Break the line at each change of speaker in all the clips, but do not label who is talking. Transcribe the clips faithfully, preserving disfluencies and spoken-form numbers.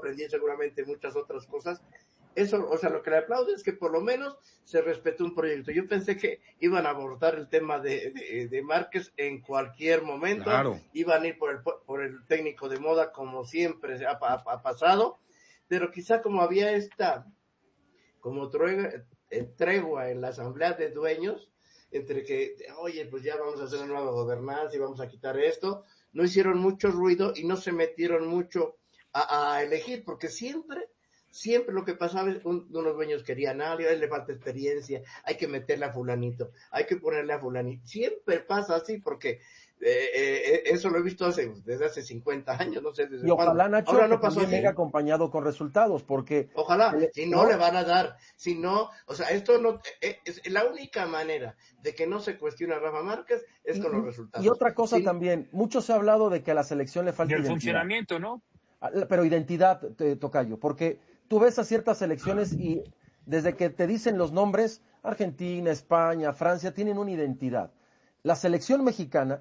aprendí seguramente muchas otras cosas. Eso, o sea, lo que le aplaudo es que por lo menos se respetó un proyecto. Yo pensé que iban a abordar el tema de, de, de Márquez en cualquier momento,
claro.
Iban a ir por el, por el técnico de moda como siempre ha, ha, ha pasado, pero quizá como había esta, como tregua, tregua en la asamblea de dueños, entre que, oye, pues ya vamos a hacer una nueva gobernanza y vamos a quitar esto, no hicieron mucho ruido y no se metieron mucho a, a elegir, porque siempre Siempre lo que pasaba es un, unos dueños querían, ah, a él le falta experiencia, hay que meterle a fulanito, hay que ponerle a fulanito. Siempre pasa así porque eh, eh, eso lo he visto hace, desde hace cincuenta años, no sé desde
y
cuándo.
ojalá, Nacho,
Ahora no
que
pasó
también
así.
venga acompañado con resultados, porque...
Ojalá, si no, ¿no? le van a dar, si no, o sea, esto no, eh, es la única manera de que no se cuestione a Rafa Márquez es
y,
con los resultados.
Y otra cosa
si,
también, mucho se ha hablado de que a la selección le falta
del
identidad.
funcionamiento, ¿no?
Pero identidad, te, Tocayo, porque tú ves a ciertas selecciones y desde que te dicen los nombres, Argentina, España, Francia, tienen una identidad. La selección mexicana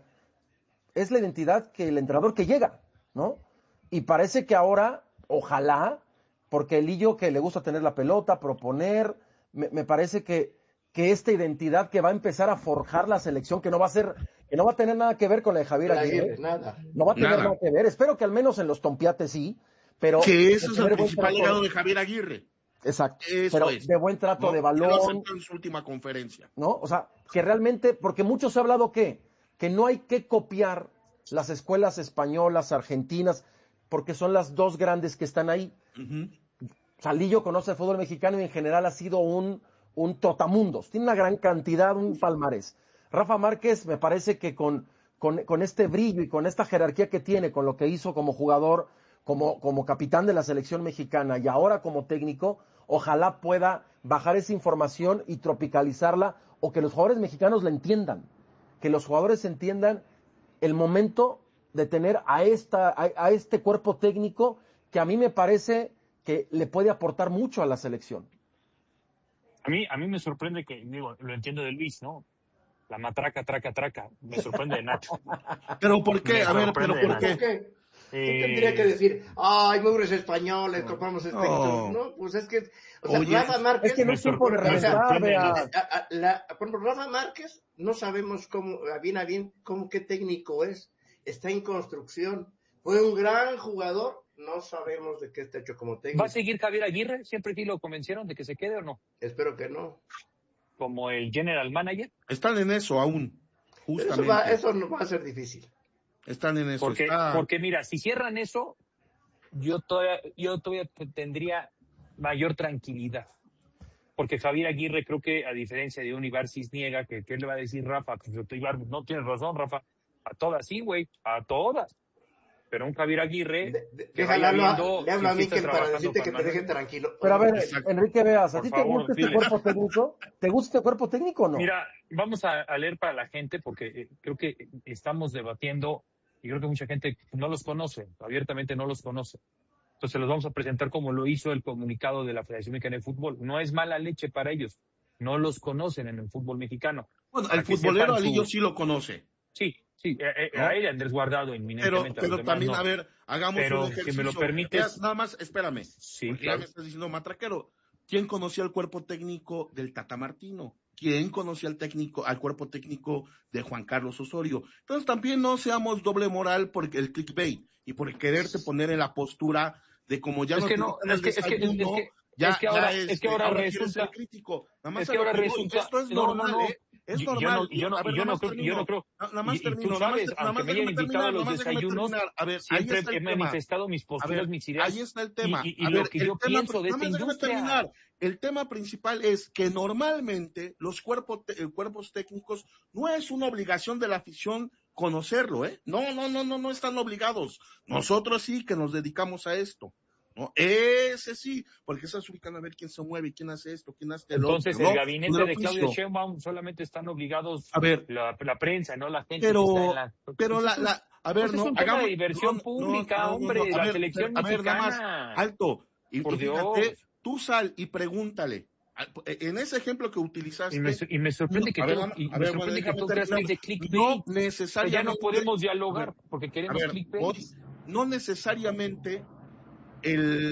es la identidad que el entrenador que llega, ¿no? Y parece que ahora, ojalá, porque el Lillo que le gusta tener la pelota, proponer, me, me parece que, que esta identidad que va a empezar a forjar la selección, que no va a ser, que no va a tener nada que ver con la de Javier Aguirre,
Aguirre nada.
no va a tener
nada.
nada que ver, espero que al menos en los tompiates sí, pero...
Que eso es el principal legado de Javier Aguirre.
Exacto,
eso
pero
es.
de buen trato
no,
de balón.
Lo aceptó en su última conferencia.
¿No? O sea, que realmente, porque mucho se ha hablado que, que no hay que copiar las escuelas españolas, argentinas, porque son las dos grandes que están ahí.
Uh-huh.
Salillo conoce el fútbol mexicano y en general ha sido un, un trotamundos, tiene una gran cantidad, un palmarés. Rafa Márquez me parece que con, con, con este brillo y con esta jerarquía que tiene, con lo que hizo como jugador, como, como capitán de la selección mexicana y ahora como técnico, ojalá pueda bajar esa información y tropicalizarla o que los jugadores mexicanos la entiendan, que los jugadores entiendan el momento de tener a, esta, a, a este cuerpo técnico que a mí me parece que le puede aportar mucho a la selección.
A mí, a mí me sorprende que, digo, lo entiendo de Luis, ¿no? La matraca, traca, traca. Me sorprende de Nacho.
¿Pero por qué?
Me
a ver, ¿pero por qué?
¿Por qué? ¿Qué tendría que decir? Ay, mugres españoles,
no.
compramos este.
No.
no, pues es que, o sea,
Oye,
Rafa Márquez.
Es que no es tiempo de reventar, vea.
Por ejemplo, Rafa Márquez, no sabemos cómo, a bien a bien, cómo, qué técnico es. Está en construcción. Fue un gran jugador, no sabemos de qué está hecho como técnico.
¿Va a seguir Javier Aguirre? ¿Siempre aquí lo convencieron de que se quede o no?
Espero que no.
Como el general manager.
Están en eso aún, justamente.
Eso, va, eso no va a ser difícil.
Están en eso.
Porque,
está...
porque mira, si cierran eso, yo todavía, yo todavía tendría mayor tranquilidad. Porque Javier Aguirre, creo que a diferencia de un Ibar Cisniega, que ¿qué le va a decir Rafa? Pues Ibar, no tienes razón, Rafa. A todas sí, güey, a todas. Pero un Javier Aguirre
de, de,
que vaya viendo,
le hablo a
si
Miquel para decirte que te
Manuel.
deje tranquilo.
Pero a ver,
Exacto.
Enrique Veas, ¿a
Por
ti
favor,
te gusta
dile.
este cuerpo técnico? ¿Te gusta este cuerpo técnico o no?
Mira, vamos a, a leer para la gente porque eh, creo que estamos debatiendo y creo que mucha gente no los conoce, abiertamente no los conoce. Entonces los vamos a presentar como lo hizo el comunicado de la Federación Mexicana de Fútbol. No es mala leche para ellos, no los conocen en el fútbol mexicano.
Bueno,
para
el futbolero
su...
Alillo sí lo conoce.
Sí, sí, eh, eh,
¿no?
a él Andrés Guardado inminentemente.
Pero, pero también,
no.
a ver, hagamos
pero,
un ejercicio.
si me lo permites.
Ya, nada más, espérame.
Sí,
porque
claro.
ya me estás diciendo matraquero. ¿Quién conocía el cuerpo técnico del Tata Martino? ¿Quién conocía al técnico, al cuerpo técnico de Juan Carlos Osorio? Entonces también no seamos doble moral por el clickbait y por quererte poner en la postura de como ya
es
no
que
te
no,
el
es que,
desayuno,
es que, es que,
ya,
es que ahora,
ya
es que ahora,
ahora
resulta
quieres ser crítico. Nada más
es que ahora
lo que
resulta,
voy. Esto es
no,
normal,
no, no.
¿eh? Es
Yo,
normal.
yo no,
a ver,
yo no,
termino.
yo no creo.
Nada más
y,
termino.
y tú
nada más,
sabes,
nada más
aunque me hayan invitado a los desayunos,
a ver,
siempre
ahí está el
he
tema.
manifestado mis posturas,
ver,
mis ideas.
Ahí está el tema.
Y, y, y
a
lo
ver,
que yo
tema,
pienso de esta industria.
Terminar. El tema principal es que normalmente los cuerpos, eh, cuerpos técnicos no es una obligación de la afición conocerlo, ¿eh? No, no, no, no, no están obligados. Nosotros sí que nos dedicamos a esto. No, ese sí, porque estás ubicando a ver quién se mueve, quién hace esto, quién hace el
Entonces,
otro.
el
¿no?
gabinete de Claudia Sheinbaum solamente están obligados
a ver,
la, la prensa, no la gente
pero,
que está en la...
pero la, la, a ver,
pues
no,
es un tema
hagamos,
de diversión
no,
pública,
no, no,
hombre,
no, no,
la
ver,
selección
a ver,
mexicana.
Nada más, alto, y,
Por
y fíjate,
Dios.
tú sal y pregúntale, en ese ejemplo que utilizaste.
Y me, y me sorprende
no,
que
a ver,
tú,
a
y
ver,
me sorprende
bueno,
que tú creas que es de clickbait.
No
O
necesariamente.
sea, ya no podemos dialogar
ver,
porque queremos
ver,
clickbait.
hoy, no necesariamente el